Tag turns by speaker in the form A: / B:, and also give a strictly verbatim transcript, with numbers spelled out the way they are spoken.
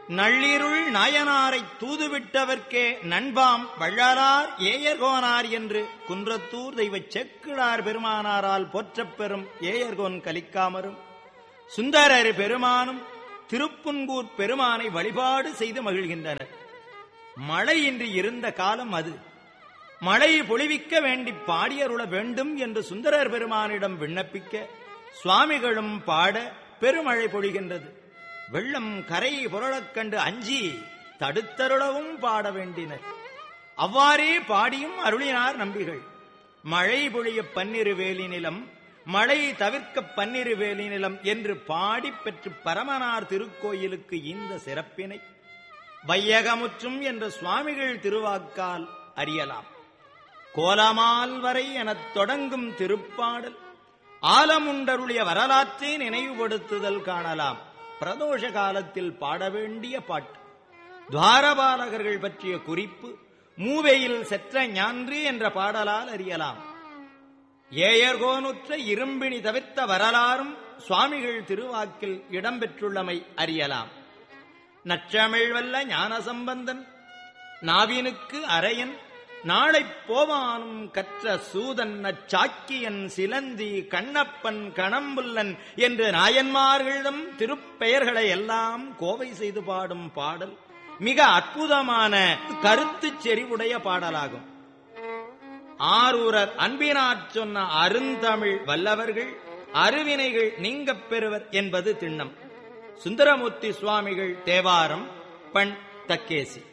A: நள்ளிருள் நாயனாரை தூதுவிட்டவர்க்கே நண்பாம் வள்ளலார் ஏயர்கோனார் என்று குன்றத்தூர் தெய்வச் செக்கிழார் பெருமானாரால் போற்றப் பெறும் ஏயர்கோன் கலிக்காமரும் சுந்தரர் பெருமானும் திருப்புன்கூர் பெருமானை வழிபாடு செய்து மகிழ்கின்றனர். மழையின்றி இருந்த காலம் அது. மழை பொழிவிக்க வேண்டி பாடியருள வேண்டும் என்று சுந்தரர் பெருமானிடம் விண்ணப்பிக்க சுவாமிகளும் பாட பெருமழை பொழிகின்றது. வெள்ளம் கரை புரளக் கண்டு அஞ்சி தடுத்தருளவும் பாட வேண்டினர். அவ்வாறே பாடியும் அருளினார் நம்பிகள். மழை பொழிய பன்னிரு வேலி நிலம், மழை தவிர்க்க பன்னிரு வேலி நிலம் என்று பாடி பெற்று பரமனார் திருக்கோயிலுக்கு இந்த சிறப்பினை வையகமுற்றும் என்ற சுவாமிகள் திருவாக்கால் அறியலாம். கோலமால் வரை எனத் தொடங்கும் திருப்பாடல் ஆலமுண்டருளிய வரலாற்றை நினைவுபடுத்துதல் காணலாம். பிரதோஷ காலத்தில் பாட வேண்டிய பாட்டு. துவாரபாலகர்கள் பற்றிய குறிப்பு மூவையில் செற்ற ஞான்று என்ற பாடலால் அறியலாம். ஏயர்கோனுற்ற இரும்பினி தவிர்த்த வரலாறும் சுவாமிகள் திருவாக்கில் இடம்பெற்றுள்ளமை அறியலாம். நற்றமிழ்வல்ல ஞானசம்பந்தன் நாவினுக்கு அரையன் நாளை போவானும் கற்ற சூதன் நச்சாக்கியன் சிலந்தி கண்ணப்பன் கணம்புல்லன் என்று நாயன்மார்களிடம் திருப்பெயர்களை எல்லாம் கோவை செய்து பாடும் பாடல் மிக அற்புதமான கருத்துச் செறிவுடைய பாடலாகும். ஆரூரர் அன்பினாற் சொன்ன அருந்தமிழ் வல்லவர்கள் அருவினைகள் நீங்கப் பெறுவர் என்பது திண்ணம். சுந்தரமூர்த்தி சுவாமிகள் தேவாரம், பண் தக்கேசி.